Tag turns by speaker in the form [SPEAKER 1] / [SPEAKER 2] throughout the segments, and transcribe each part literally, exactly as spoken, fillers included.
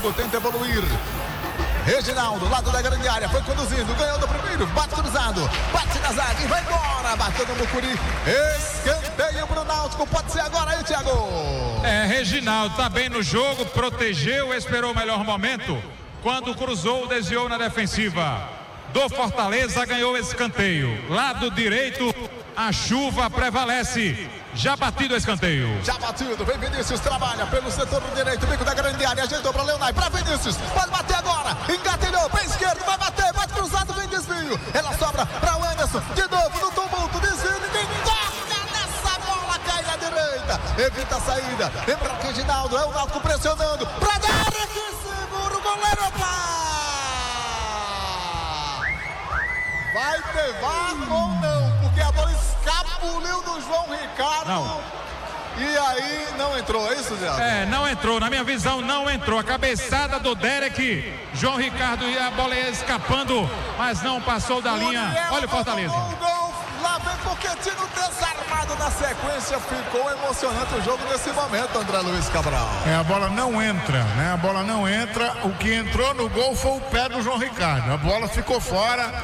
[SPEAKER 1] jogo, tenta evoluir. Reginaldo, lado da grande área, foi conduzindo, ganhou do primeiro, bate cruzado, bate na zaga e vai embora, bateu no Mucuri, escanteio pro Náutico, pode ser agora aí, Thiago.
[SPEAKER 2] É, Reginaldo tá bem no jogo, protegeu, esperou o melhor momento, quando cruzou, desviou na defensiva do Fortaleza, ganhou esse escanteio, lado direito, a chuva prevalece. Já batido o escanteio.
[SPEAKER 1] Já batido, vem Vinícius, trabalha pelo setor direito, bico da grande área, ajeitou para Leonai, para Vinícius, pode bater agora, engatilhou, pé esquerdo, vai bater, bate cruzado, vem desvio, ela sobra para o Anderson, de novo no tumulto, desvio, ninguém toca nessa bola, cai na direita, evita a saída, lembra que Reginaldo, é o Náutico pressionando, para dar, que segura o goleiro, pá! Vai ter V A R ou não? Porque a bola escapuliu do João Ricardo.
[SPEAKER 2] Não.
[SPEAKER 1] E aí não entrou, é isso, Zé?
[SPEAKER 2] É, não entrou, na minha visão não entrou. A cabeçada do Derek, João Ricardo e a bola ia escapando, mas não passou da linha. Olha o Fortaleza.
[SPEAKER 1] Lá vem Pochettino desarmado na sequência, ficou emocionante o jogo nesse momento, André Luiz Cabral.
[SPEAKER 3] É, a bola não entra, né? A bola não entra, o que entrou no gol foi o pé do João Ricardo, a bola ficou fora,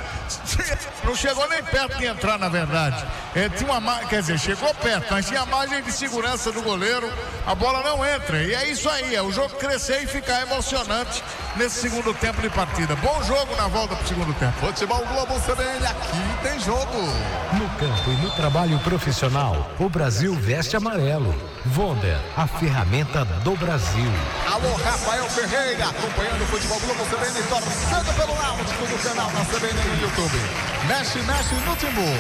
[SPEAKER 3] não chegou nem perto de entrar, na verdade. É, tinha uma, quer dizer, chegou perto, mas tinha a margem de segurança do goleiro, a bola não entra, e é isso aí, é o jogo crescer e ficar emocionante nesse segundo tempo de partida. Bom jogo na volta pro segundo tempo.
[SPEAKER 1] Futebol Globo C B N, aqui tem jogo.
[SPEAKER 4] No campo e no trabalho profissional, o Brasil veste amarelo. Wonder, a ferramenta do Brasil.
[SPEAKER 1] Alô, Rafael Ferreira, acompanhando o Futebol Globo C B N, torcendo pelo Náutico do canal da C B N no YouTube. Mexe, mexe no timbu.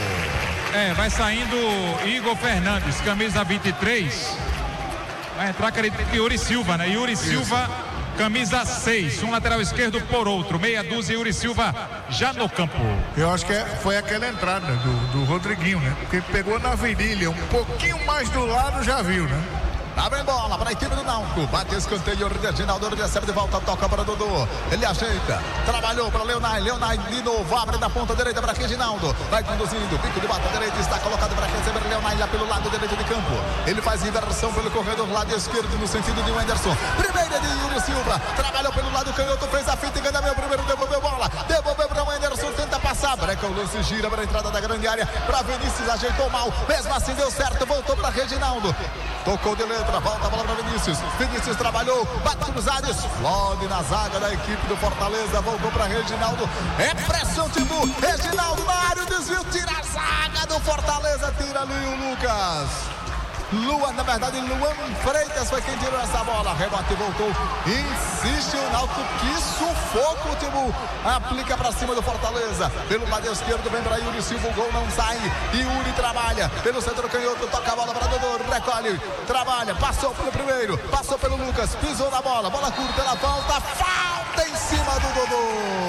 [SPEAKER 2] É, vai saindo Igor Fernandes, camisa vinte e três. Vai entrar aquele Yuri Silva, né? Yuri Isso. Silva, camisa seis, um lateral esquerdo por outro, meia dúzia, Yuri Silva já no campo.
[SPEAKER 3] Eu acho que é, foi aquela entrada do, do Rodriguinho, né? Porque pegou na virilha, um pouquinho mais do lado, já viu, né?
[SPEAKER 1] Lá vem bola para a equipe do Náutico, bate escanteio, Reginaldo recebe de volta, toca para Dodô, ele ajeita, trabalhou para Leonai, Leonai de novo, abre da ponta direita para Reginaldo, vai conduzindo, pico de bata direita, está colocado para receber Leonai lá pelo lado direito de campo, ele faz inversão pelo corredor lado esquerdo no sentido de Wenderson, primeira de Yuri Silva, trabalhou pelo lado canhoto, fez a fita e ganha meu primeiro, devolveu bola, devolveu para Wenderson, tenta passar, breca o lance, gira para a entrada da grande área, para Vinícius, ajeitou mal, mesmo assim deu certo, voltou para Reginaldo, tocou de letra, volta a bola para Vinícius, Vinícius trabalhou, bate cruzado, explode na zaga da equipe do Fortaleza, voltou para Reginaldo, é pressão Timbu, Reginaldo na área, desvio, tira a zaga do Fortaleza, tira ali o Lucas. Luan, na verdade, Luan Freitas foi quem tirou essa bola, rebate e voltou, insiste o Náutico, que sufoco o Timbu, aplica para cima do Fortaleza, pelo lado esquerdo vem para Yuri Silva, o gol não sai, Yuri trabalha, pelo centro canhoto, toca a bola para Dodô, recolhe, trabalha, passou pelo primeiro, passou pelo Lucas, pisou na bola, bola curta, ela volta, falta em cima do Dodô,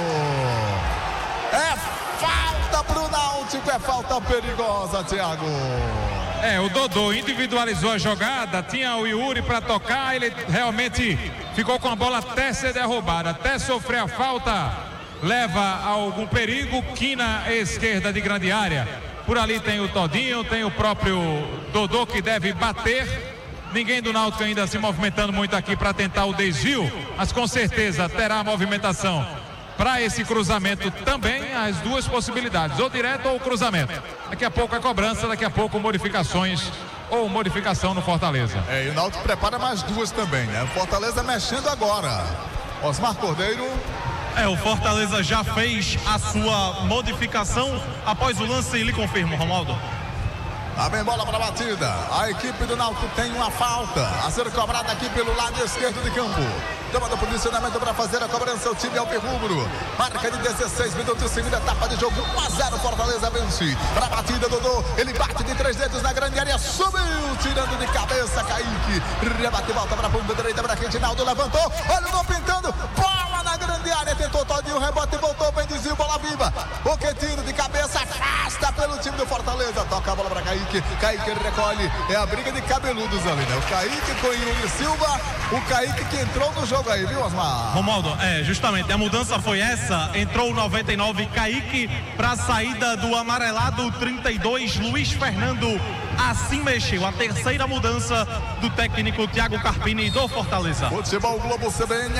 [SPEAKER 1] é falta pro Náutico, é falta perigosa, Thiago.
[SPEAKER 2] É, o Dodô individualizou a jogada, tinha o Yuri para tocar, ele realmente ficou com a bola até ser derrubada, até sofrer a falta, leva a algum perigo, quina esquerda de grande área, por ali tem o Todinho, tem o próprio Dodô que deve bater, ninguém do Náutico ainda se movimentando muito aqui para tentar o desvio, mas com certeza terá a movimentação para esse cruzamento também, as duas possibilidades, ou direto ou cruzamento. Daqui a pouco a cobrança, daqui a pouco modificações ou modificação no Fortaleza.
[SPEAKER 1] É, e o Náutico prepara mais duas também, né? O Fortaleza mexendo agora. Osmar Cordeiro.
[SPEAKER 5] É, o Fortaleza já fez a sua modificação após o lance e lhe confirmo, Romualdo.
[SPEAKER 1] Lá vem bola para a batida. A equipe do Náutico tem uma falta a ser cobrada aqui pelo lado esquerdo de campo. Toma do posicionamento para fazer a cobrança. O time alvirrubro. Marca de dezesseis minutos, segunda etapa de jogo. um a zero, Fortaleza vence. Para a batida, Dodô. Ele bate de três dedos na grande área. Subiu, tirando de cabeça, Kaique. Rebate, volta para a ponta direita para Reginaldo. Levantou. Olha o gol pintando. Bola na grande área. Tentou Todinho, rebote, voltou. Bem desvio, bola viva. Pochettino de cabeça. Afasta pelo time do Fortaleza. Toca a bola para Kaique. Kaique recolhe. É a briga de cabeludos ali, né? O Kaique com o Yuri Silva. O Kaique que entrou no jogo aí, viu, Osmar?
[SPEAKER 5] Romualdo, é, justamente, a mudança foi essa, entrou o noventa e nove, Kaique, para a saída do amarelado trinta e dois, Luiz Fernando, assim mexeu, a terceira mudança do técnico Thiago Carpini do Fortaleza.
[SPEAKER 1] Futebol Globo C B N.